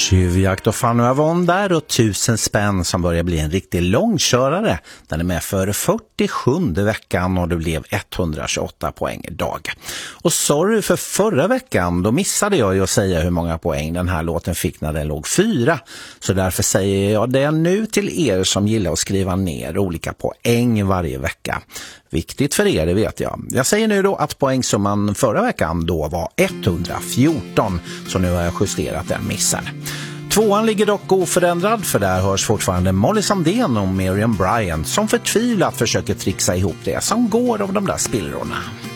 Tjuvjakt och Fanny Avon där och 1000 spänn som börjar bli en riktig långkörare. Den är med för 47:e veckan och det blev 128 poäng idag. Och sorry för förra veckan, då missade jag ju att säga hur många poäng den här låten fick när den låg 4. Så därför säger jag det nu till er som gillar att skriva ner olika poäng varje vecka. Viktigt för er, det vet jag. Jag säger nu då att poängsumman förra veckan då var 114, så nu har jag justerat den missen. Tvåan ligger dock oförändrad, för där hörs fortfarande Molly Sandén och Miriam Bryant som förtvivlat försöker trixa ihop det som går av de där spillrorna.